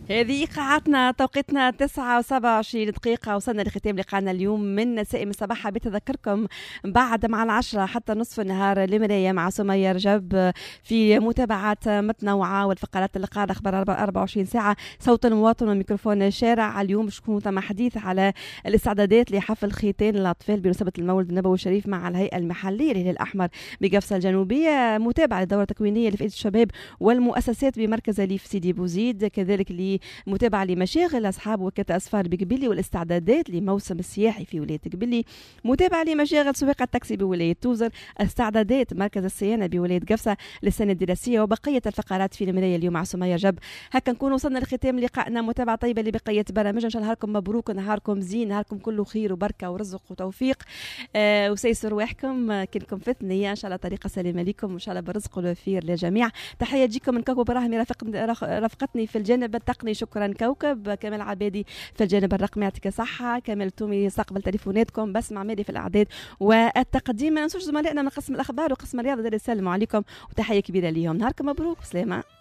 هذه إيقاعاتنا، توقيتنا 9:27 وصلنا لختام لقاءنا اليوم من نسائم الصباح. بتذكركم بعد مع 10 حتى نصف النهار المراية مع سمية رجب في متابعات متنوعة والفقرات اللي قاعدة أخبار 24 ساعة، صوت المواطن وميكروفون الشارع. اليوم شكون ثم حديث على الاستعدادات لحفل ختان الأطفال بمناسبة المولد النبوي الشريف مع الهيئة المحلية للهلال الأحمر بقفصة الجنوبية، متابعة للدورة التكوينية لفئة الشباب والمؤسسات بمركز أليف سيدي بوزيد، كذلك متابعة لمشاغل أصحاب وكالة أسفار بقبلي والاستعدادات لموسم السياحي في ولاية قبلي، متابعة لمشاغل سواقة التاكسي بولاية توزر، استعدادات مركز الصيانة بولاية قفصة للسنة الدراسية، وبقية الفقرات في المراية اليوم مع سمية رجب. هكا نكون وصلنا لختام لقائنا. متابعة طيبة لبقية برامج، إن شاء الله نهاركم مبروك، نهاركم زين، نهاركم كله خير وبركة ورزق وتوفيق. وسيسر رواحكم كنكم في الثنية إن شاء الله، طريقة سليمة لكم وإن شاء الله بالرزق والوفير للجميع. تحية تجيكم من كوكب براهمي رافقتني في الجانب التقني، شكرا كوكب. كمال عبادي في الجانب الرقمي، يعطيك صحة. كمال التومي يستقبل تليفوناتكم، بس مع مالي في الأعداد والتقديم. ما ننسوش زملائنا من قسم الأخبار وقسم الرياضة، يسلموا عليكم وتحية كبيرة ليهم. نهاركم مبروك، سلامة.